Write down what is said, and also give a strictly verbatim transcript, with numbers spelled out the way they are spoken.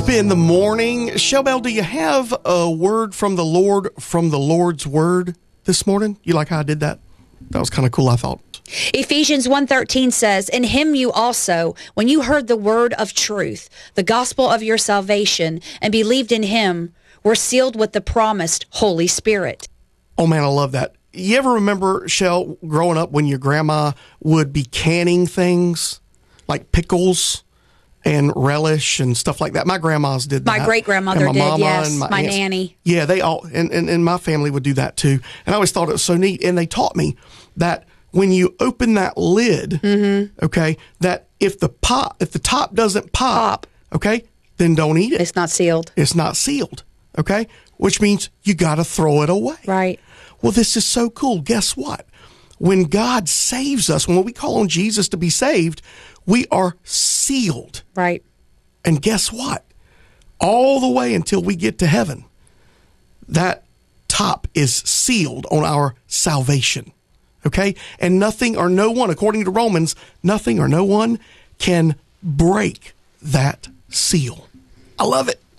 Hope in the morning. Shellbell, do you have a word from the Lord, from the Lord's word this morning? You like how I did that? That was kind of cool, I thought. Ephesians one thirteen says, "In him you also, when you heard the word of truth, the gospel of your salvation, and believed in him, were sealed with the promised Holy Spirit." Oh, man, I love that. You ever remember, Shell, growing up when your grandma would be canning things like pickles and relish and stuff like that? My grandmas did that. My great-grandmother my did, mama yes. and my My aunts. nanny. Yeah, they all, and, and, and my family would do that too. And I always thought it was so neat. And they taught me that when you open that lid, mm-hmm. okay, that if the pop, if the top doesn't pop, Pop. okay, then don't eat it. It's not sealed. It's not sealed, okay? Which means you got to throw it away. Right. Well, this is so cool. Guess what? When God saves us, when we call on Jesus to be saved, we are sealed. Right. And guess what? All the way until we get to heaven, that top is sealed on our salvation. Okay? And nothing or no one, according to Romans, nothing or no one can break that seal. I love it.